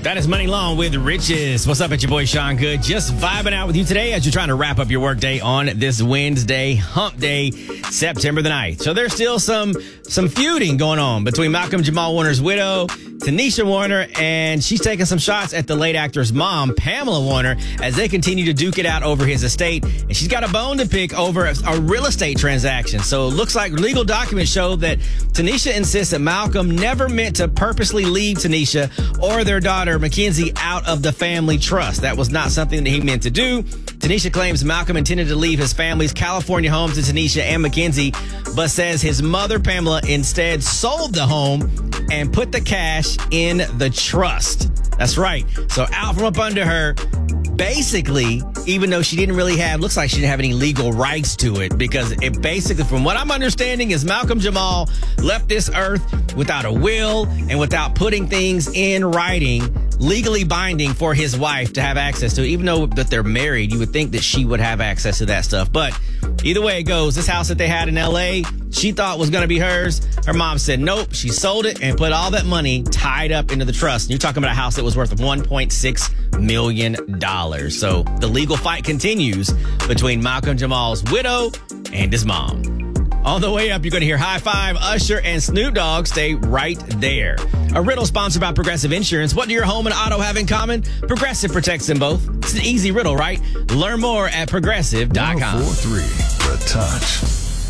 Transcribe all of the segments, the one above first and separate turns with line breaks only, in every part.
That is Money Long with Riches. What's up, it's your boy Sean Good. Just vibing out with you today as you're trying to wrap up your workday on this Wednesday, hump day, September the 9th. So there's still some feuding going on between Malcolm Jamal Warner's widow, Tanisha Warner, and she's taking some shots at the late actor's mom, Pamela Warner, as they continue to duke it out over his estate. And she's got a bone to pick over a real estate transaction. So it looks like legal documents show that Tanisha insists that Malcolm never meant to purposely leave Tanisha or their daughter, Mackenzie, out of the family trust. That was not something that he meant to do. Tanisha claims Malcolm intended to leave his family's California home to Tanisha and Mackenzie, but says his mother, Pamela, instead sold the home and put the cash in the trust. That's right. So out from up under her, basically, even though she didn't really looks like she didn't have any legal rights to it, because it basically, from what I'm understanding, is Malcolm Jamal left this earth without a will and without putting things in writing, legally binding for his wife to have access to. Even though that they're married, you would think that she would have access to that stuff. But either way it goes, this house that they had in L.A., she thought was going to be hers. Her mom said nope. She sold it and put all that money tied up into the trust. And you're talking about a house that was worth $1.6 million. So the legal fight continues between Malcolm Jamal's widow and his mom. On the way up, you're going to hear High Five, Usher, and Snoop Dogg. Stay right there. A riddle sponsored by Progressive Insurance. What do your home and auto have in common? Progressive protects them both. It's an easy riddle, right? Learn more at Progressive.com.
104.3 The Touch.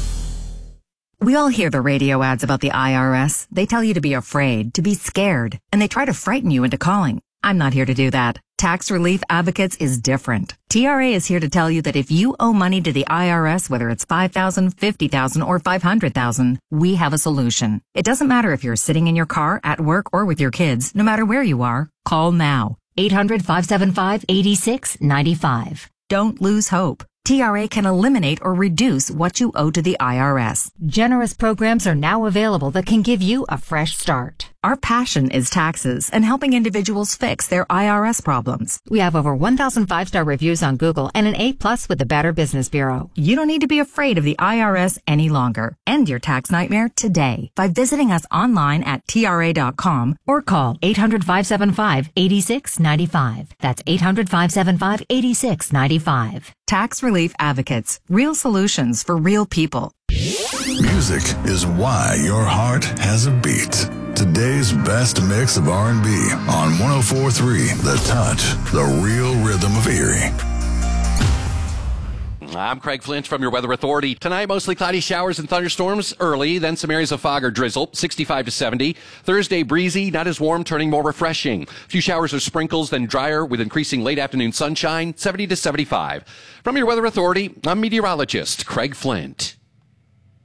We all hear the radio ads about the IRS. They tell you to be afraid, to be scared, and they try to frighten you into calling. I'm not here to do that. Tax Relief Advocates is different. TRA is here to tell you that if you owe money to the IRS, whether it's $5,000, $50,000, or $500,000, we have a solution. It doesn't matter if you're sitting in your car, at work, or with your kids. No matter where you are, call now. 800-575-8695. Don't lose hope. TRA can eliminate or reduce what you owe to the IRS. Generous programs are now available that can give you a fresh start. Our passion is taxes and helping individuals fix their IRS problems. We have over 1,000 5-star reviews on Google and an A+ with the Better Business Bureau. You don't need to be afraid of the IRS any longer. End your tax nightmare today by visiting us online at TRA.com or call 800-575-8695. That's 800-575-8695. Tax Relief Advocates. Real solutions for real people.
Music is why your heart has a beat. Today's best mix of R&B on 104.3 The Touch, the real rhythm of Erie.
I'm Craig Flint from your Weather Authority. Tonight, mostly cloudy showers and thunderstorms early, then some areas of fog or drizzle, 65 to 70. Thursday, breezy, not as warm, turning more refreshing. A few showers or sprinkles, then drier with increasing late afternoon sunshine, 70 to 75. From your Weather Authority, I'm meteorologist Craig Flint.